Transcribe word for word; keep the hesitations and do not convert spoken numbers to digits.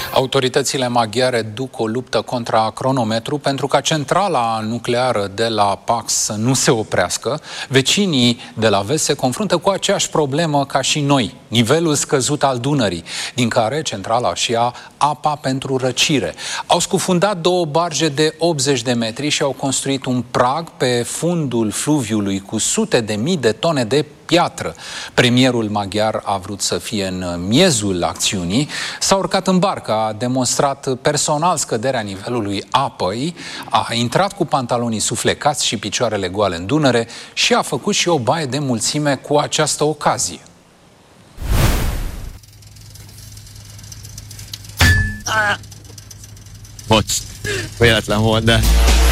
Autoritățile maghiare duc o luptă contra cronometru pentru ca centrala nucleară de la Pax să nu se oprească. Vecinii de la vest se confruntă cu aceeași problemă ca și noi, nivelul scăzut al Dunării, din care centrala își ia apa pentru răcire. Au scufundat două barge de optzeci de metri și au construit un prag pe fundul fluviului cu sute de mii de tone de piatră. Premierul maghiar a vrut să fie în miezul acțiunii, s-a urcat în barcă, a demonstrat personal scăderea nivelului apei, a intrat cu pantalonii suflecați și picioarele goale în Dunăre și a făcut și o baie de mulțime cu această ocazie. Bocs, véletlen volt, de